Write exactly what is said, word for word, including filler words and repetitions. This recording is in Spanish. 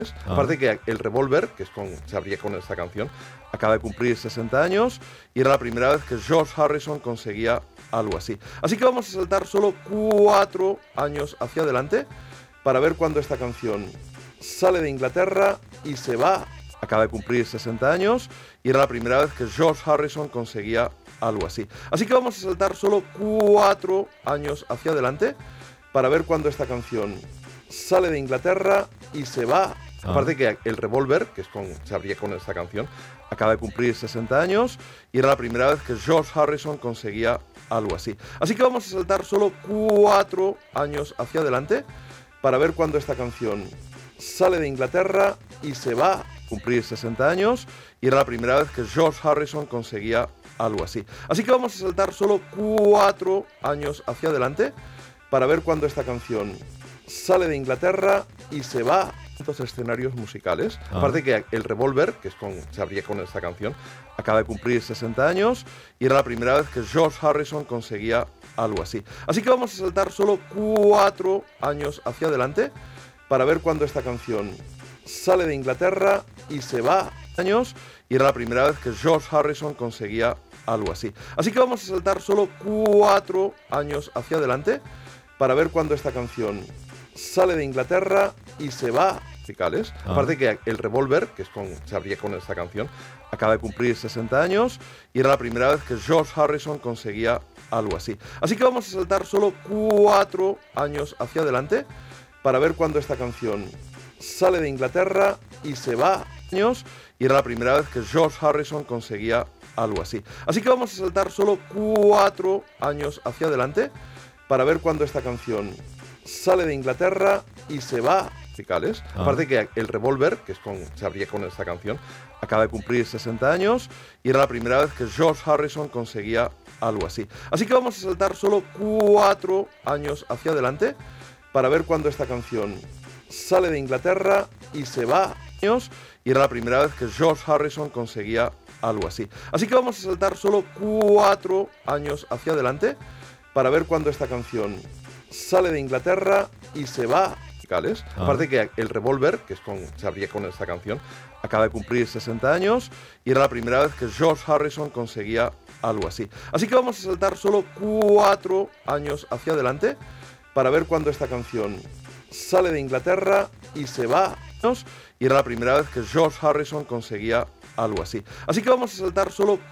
Ah. Aparte que el Revolver, que es con, se abría con esta canción, acaba de cumplir sesenta años y era la primera vez que George Harrison conseguía algo así. Así que vamos a saltar solo cuatro años hacia adelante para ver cuándo esta canción sale de Inglaterra y se va. Acaba de cumplir sesenta años y era la primera vez que George Harrison conseguía algo así. Así que vamos a saltar solo cuatro años hacia adelante para ver cuándo esta canción sale de Inglaterra y se va. Ah. Aparte que el Revolver, que es con, se abría con esta canción, acaba de cumplir sesenta años y era la primera vez que George Harrison conseguía algo así. Así que vamos a saltar solo cuatro años hacia adelante para ver cuándo esta canción sale de Inglaterra y se va a cumplir sesenta años y era la primera vez que George Harrison conseguía algo así. Así que vamos a saltar solo cuatro años hacia adelante para ver cuándo esta canción sale de Inglaterra y se va a estos escenarios musicales. Ah. Aparte que el Revolver, que es con, se abría con esta canción, acaba de cumplir sesenta años y era la primera vez que George Harrison conseguía algo así. Así que vamos a saltar solo cuatro años hacia adelante para ver cuándo esta canción sale de Inglaterra y se va a años y era la primera vez que George Harrison conseguía algo así. Así que vamos a saltar solo cuatro años hacia adelante para ver cuándo esta canción sale de Inglaterra y se va a musicales. Ah. Aparte que el Revolver, que es con, se abría con esta canción, acaba de cumplir sesenta años y era la primera vez que George Harrison conseguía algo así. Así que vamos a saltar solo cuatro años hacia adelante para ver cuándo esta canción sale de Inglaterra y se va a años y era la primera vez que George Harrison conseguía algo así. Así que vamos a saltar solo cuatro años hacia adelante para ver cuándo esta canción sale de Inglaterra y se va a musicales. Ah. Aparte que el Revolver, que es con, se abría con esta canción, acaba de cumplir sesenta años y era la primera vez que George Harrison conseguía algo así. Así que vamos a saltar solo cuatro años hacia adelante para ver cuándo esta canción sale de Inglaterra y se va a años y era la primera vez que George Harrison conseguía algo así. Así que vamos a saltar solo cuatro años hacia adelante para ver cuándo esta canción sale de Inglaterra y se va a musicales. Ah. Aparte que el Revolver, que es con, se abría con esta canción, acaba de cumplir sesenta años y era la primera vez que George Harrison conseguía algo así. Así que vamos a saltar solo cuatro años hacia adelante para ver cuándo esta canción sale de Inglaterra y se va a años y era la primera vez que George Harrison conseguía algo así. Así que vamos a saltar solo